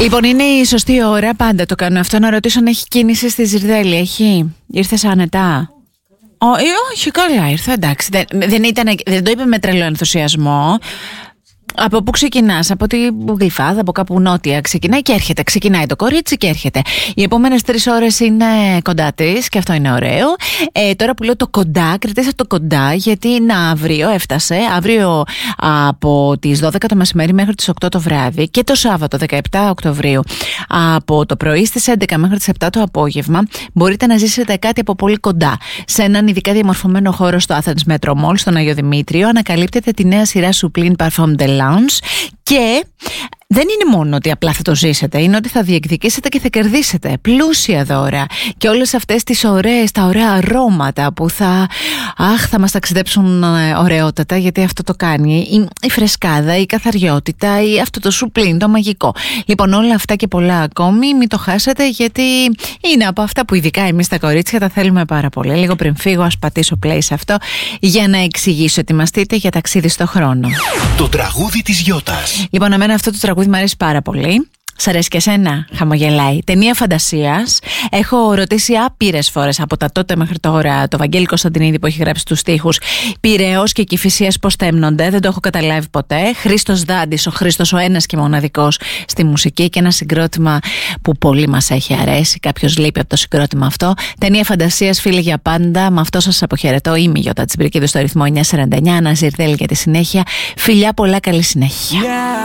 Λοιπόν, είναι η σωστή ώρα, πάντα το κάνω αυτό, να ρωτήσω αν έχει κίνηση στη Ζυρδέλη. Έχει? Ήρθες άνετα? Όχι, καλά ήρθα, εντάξει. Δεν το είπε με τρελό ενθουσιασμό. Από πού ξεκινάς? Από τη Γλυφάδα, από κάπου νότια ξεκινάει και έρχεται. Ξεκινάει το κορίτσι και έρχεται. Οι επόμενες 3 ώρες είναι κοντά της και αυτό είναι ωραίο. Τώρα που λέω το κοντά, κρατήστε το κοντά, γιατί είναι αύριο, έφτασε. Αύριο από τις 12 το μεσημέρι μέχρι τις 8 το βράδυ και το Σάββατο 17 Οκτωβρίου από το πρωί στις 11 μέχρι τις 7 το απόγευμα μπορείτε να ζήσετε κάτι από πολύ κοντά. Σε έναν ειδικά διαμορφωμένο χώρο στο Athens Metro Mall, στον Άγιο Δημήτριο, ανακαλύπτετε τη νέα σειρά Sublime Parfum de Lounge και δεν είναι μόνο ότι απλά θα το ζήσετε, είναι ότι θα διεκδικήσετε και θα κερδίσετε πλούσια δώρα και όλες αυτές τις τα ωραία αρώματα που θα μας ταξιδέψουν ωραιότατα, γιατί αυτό το κάνει η φρεσκάδα, η καθαριότητα ή αυτό το σουπλίν, το μαγικό. Λοιπόν, όλα αυτά και πολλά ακόμη, μην το χάσετε, γιατί είναι από αυτά που ειδικά εμείς τα κορίτσια τα θέλουμε πάρα πολύ. Λίγο πριν φύγω ας πατήσω play σε αυτό για να εξηγήσω. Ετοιμαστείτε για ταξίδι στο χρόνο. Το τραγούδι της Γιώτας. Λοιπόν, εμένα αυτό το τραγούδι μου αρέσει πάρα πολύ. Σ' αρέσει και εσένα? Χαμογελάει. Ταινία φαντασίας. Έχω ρωτήσει άπειρες φορές από τα τότε μέχρι τώρα το Βαγγέλη Κωνσταντινίδη που έχει γράψει τους στίχους, Πειραιώς και Κηφισίας πώς τέμνονται. Δεν το έχω καταλάβει ποτέ. Χρήστος Δάντης, ο Χρήστος ο ένας και μοναδικός στη μουσική, και ένα συγκρότημα που πολύ μας έχει αρέσει. Κάποιος λείπει από το συγκρότημα αυτό. Ταινία φαντασίας, φίλοι για πάντα. Με αυτό σας αποχαιρετώ. Είμαι η Γιώτα Τσιμπρικίδου στο ρυθμό 949. Αναζυρδέλη για τη συνέχεια. Φιλιά πολλά, καλή συνέχεια.